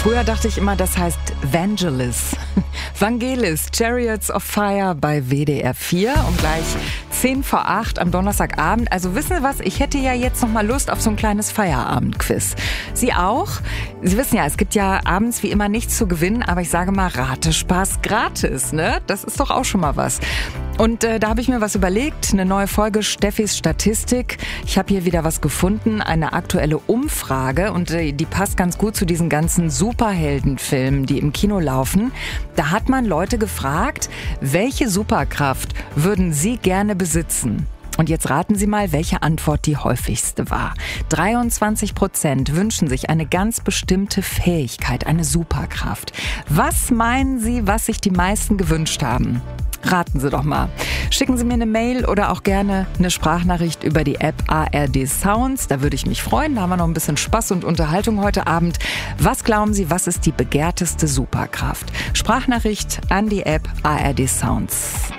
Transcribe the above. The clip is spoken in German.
Früher dachte ich immer, das heißt Vangelis. Vangelis, Chariots of Fire bei WDR 4 um gleich 7:50 am Donnerstagabend. Also wissen Sie was, ich hätte ja jetzt noch mal Lust auf so ein kleines Feierabendquiz. Sie auch? Sie wissen ja, es gibt ja abends wie immer nichts zu gewinnen, aber ich sage mal, Ratespaß gratis, ne? Das ist doch auch schon mal was. Und da habe ich mir was überlegt, eine neue Folge Steffis Statistik. Ich habe hier wieder was gefunden, eine aktuelle Umfrage und die passt ganz gut zu diesen ganzen Superheldenfilmen, die im Kino laufen. Da hat man Leute gefragt, welche Superkraft würden Sie gerne besitzen? Und jetzt raten Sie mal, welche Antwort die häufigste war. 23% wünschen sich eine ganz bestimmte Fähigkeit, eine Superkraft. Was meinen Sie, was sich die meisten gewünscht haben? Raten Sie doch mal. Schicken Sie mir eine Mail oder auch gerne eine Sprachnachricht über die App ARD Sounds. Da würde ich mich freuen. Da haben wir noch ein bisschen Spaß und Unterhaltung heute Abend. Was glauben Sie, was ist die begehrteste Superkraft? Sprachnachricht an die App ARD Sounds.